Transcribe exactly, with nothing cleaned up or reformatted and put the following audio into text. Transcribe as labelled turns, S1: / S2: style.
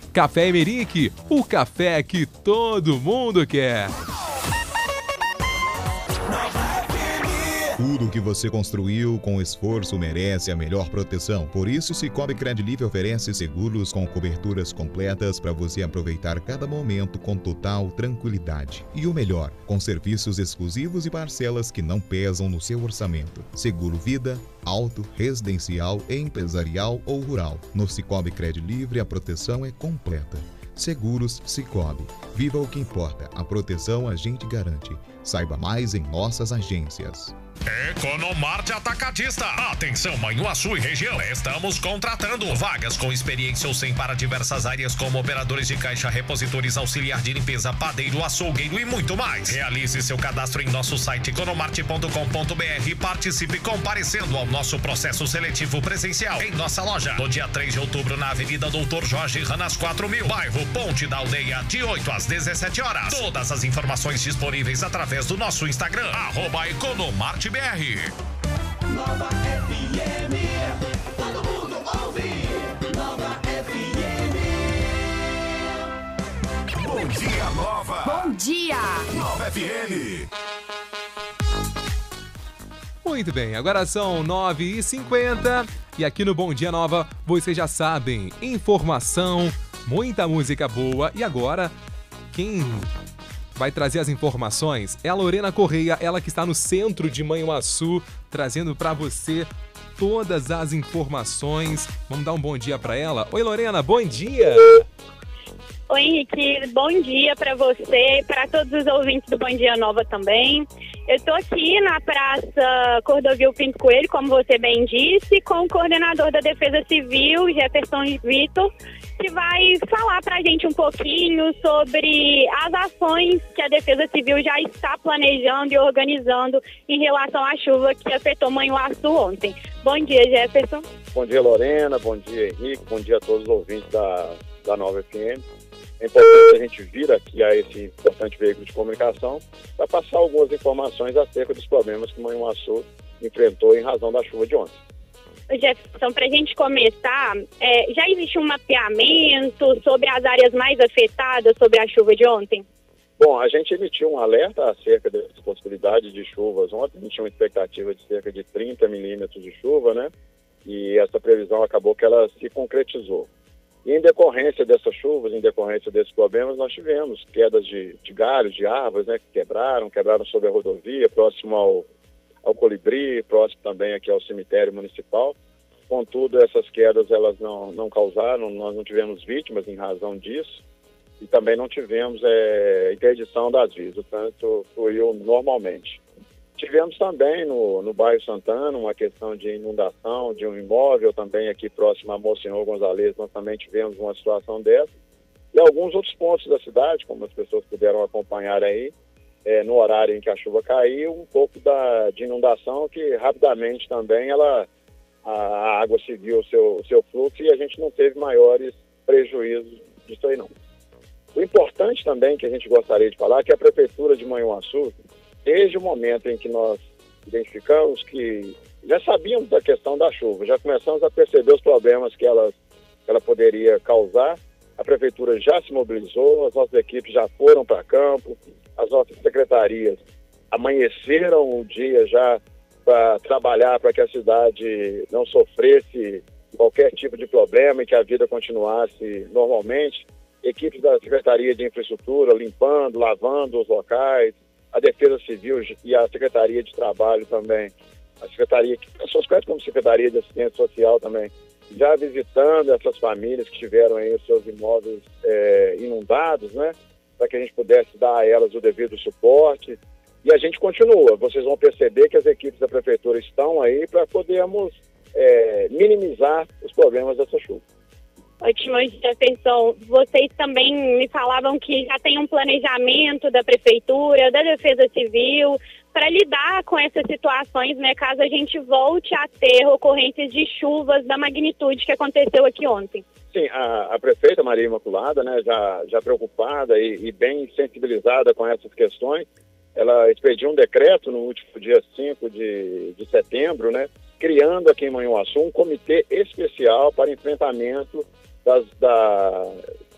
S1: Café Emerick, o café que todo mundo quer.
S2: Tudo o que você construiu com esforço merece a melhor proteção. Por isso, Sicoob Credilife oferece seguros com coberturas completas para você aproveitar cada momento com total tranquilidade. E o melhor, com serviços exclusivos e parcelas que não pesam no seu orçamento. Seguro vida, auto, residencial, empresarial ou rural. No Sicoob Credilife a proteção é completa. Seguros Sicoob. Viva o que importa. A proteção a gente garante. Saiba mais em nossas agências.
S3: Economarte Atacadista. Atenção, Manhuaçu e região. Estamos contratando vagas com experiência ou sem para diversas áreas como operadores de caixa, repositores, auxiliar de limpeza, padeiro, açougueiro e muito mais. Realize seu cadastro em nosso site economarte ponto com ponto br e participe comparecendo ao nosso processo seletivo presencial em nossa loja no dia três de outubro na Avenida Doutor Jorge Ranas quatro mil, bairro Ponte da Aldeia, de oito às dezessete horas. Todas as informações disponíveis através do nosso Instagram, arroba Economarte B R.
S4: Nova F M, todo mundo ouve. Nova F M. Bom dia, Nova.
S5: Bom dia.
S4: Nova F M.
S1: Muito bem, agora são nove e cinquenta e aqui no Bom Dia Nova, vocês já sabem, informação, muita música boa e agora, quem vai trazer as informações é a Lorena Correia, ela que está no centro de Manhuaçu, trazendo para você todas as informações. Vamos dar um bom dia para ela. Oi, Lorena, bom dia!
S6: Oi, Henrique, bom dia para você e para todos os ouvintes do Bom Dia Nova também. Eu estou aqui na Praça Cordovil Pinto Coelho, como você bem disse, com o coordenador da Defesa Civil, Jefferson Vitor, que vai falar para a gente um pouquinho sobre as ações que a Defesa Civil já está planejando e organizando em relação à chuva que afetou Manhuaçu ontem. Bom dia, Jefferson.
S7: Bom dia, Lorena. Bom dia, Henrique. Bom dia a todos os ouvintes da, da Nova F M. É importante a gente vir aqui a esse importante veículo de comunicação para passar algumas informações acerca dos problemas que Manhuaçu enfrentou em razão da chuva de ontem.
S6: Jefferson, para a gente começar, é, já existe um mapeamento sobre as áreas mais afetadas sobre a chuva de ontem?
S7: Bom, a gente emitiu um alerta acerca das possibilidades de chuvas ontem. A gente tinha uma expectativa de cerca de trinta milímetros de chuva, né? E essa previsão acabou que ela se concretizou. E em decorrência dessas chuvas, em decorrência desses problemas, nós tivemos quedas de, de galhos, de árvores, né, que quebraram, quebraram sobre a rodovia, próximo ao, ao Colibri, próximo também aqui ao cemitério municipal. Contudo, essas quedas elas não, não causaram, nós não tivemos vítimas em razão disso e também não tivemos é, interdição das vias, o trânsito fluiu normalmente. Tivemos também no, no bairro Santana uma questão de inundação de um imóvel também aqui próximo a Monsenhor Gonzalez, nós também tivemos uma situação dessa. E alguns outros pontos da cidade, como as pessoas puderam acompanhar aí, é, no horário em que a chuva caiu, um pouco da, de inundação que rapidamente também ela, a água seguiu o seu, o seu fluxo e a gente não teve maiores prejuízos disso aí não. O importante também que a gente gostaria de falar é que a Prefeitura de Manhuaçu, desde o momento em que nós identificamos que já sabíamos da questão da chuva, já começamos a perceber os problemas que ela, que ela poderia causar, a Prefeitura já se mobilizou, as nossas equipes já foram para campo, as nossas secretarias amanheceram o dia já para trabalhar para que a cidade não sofresse qualquer tipo de problema e que a vida continuasse normalmente. Equipes da Secretaria de Infraestrutura limpando, lavando os locais, a Defesa Civil e a Secretaria de Trabalho também, a Secretaria, pessoas conhecem como Secretaria de Assistência Social também, já visitando essas famílias que tiveram aí os seus imóveis é, inundados, né, para que a gente pudesse dar a elas o devido suporte. E a gente continua, vocês vão perceber que as equipes da Prefeitura estão aí para podermos é, minimizar os problemas dessa chuva.
S6: Ótimo, Jefferson. Vocês também me falavam que já tem um planejamento da Prefeitura, da Defesa Civil, para lidar com essas situações, né, caso a gente volte a ter ocorrências de chuvas da magnitude que aconteceu aqui ontem.
S7: Sim, a, a prefeita Maria Imaculada, né, já, já preocupada e, e bem sensibilizada com essas questões, ela expediu um decreto no último dia cinco de, de setembro, né, criando aqui em Manhuaçu um comitê especial para enfrentamento das, da,